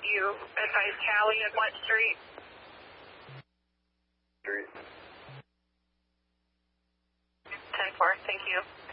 you advise Callie on what street? Street. 10-4, thank you.